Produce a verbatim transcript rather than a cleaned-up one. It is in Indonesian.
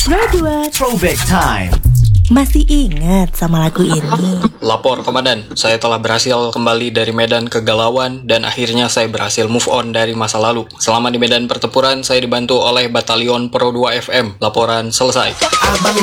Pro dua Throwback Time. Masih ingat sama lagu ini? Lapor komandan, saya telah berhasil kembali dari medan kegalauan dan akhirnya saya berhasil move on dari masa lalu. Selama di medan pertempuran, saya dibantu oleh Batalion Pro dua F M. Laporan selesai. Abang